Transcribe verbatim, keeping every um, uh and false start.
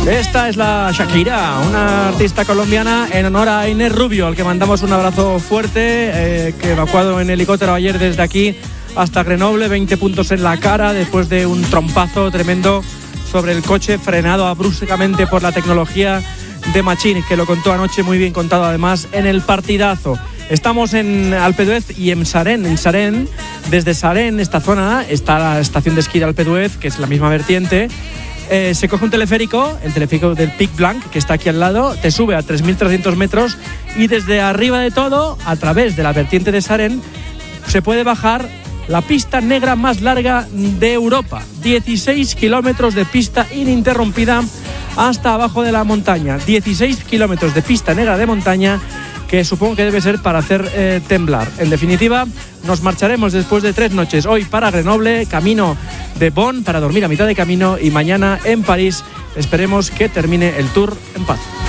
Esta es la Shakira, una artista colombiana en honor a Inés Rubio, al que mandamos un abrazo fuerte, eh, que evacuado en helicóptero ayer desde aquí hasta Grenoble, veinte puntos en la cara después de un trompazo tremendo sobre el coche, frenado bruscamente por la tecnología de Machín, que lo contó anoche, muy bien contado además en el partidazo. Estamos en Alpe d'Huez y en Sarén, en Sarén, desde Sarén, esta zona, está la estación de esquí de Alpe d'Huez, que es la misma vertiente. Eh, se coge un teleférico, el teleférico del Pic Blanc, que está aquí al lado, te sube a tres mil trescientos metros y desde arriba de todo, a través de la vertiente de Sarén, se puede bajar la pista negra más larga de Europa. dieciséis kilómetros de pista ininterrumpida hasta abajo de la montaña. dieciséis kilómetros de pista negra de montaña, que supongo que debe ser para hacer eh, temblar. En definitiva, nos marcharemos después de tres noches hoy para Grenoble, camino de Bonn para dormir a mitad de camino, y mañana en París esperemos que termine el tour en paz.